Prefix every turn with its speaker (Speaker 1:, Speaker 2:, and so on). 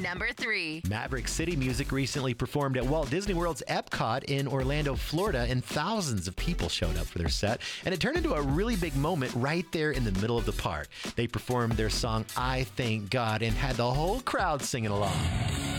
Speaker 1: Number 3.
Speaker 2: Maverick City Music recently performed at Walt Disney World's Epcot in Orlando, Florida, and thousands of people showed up for their set, and it turned into a really big moment right there in the middle of the park. They performed their song, I Thank God, and had the whole crowd singing along.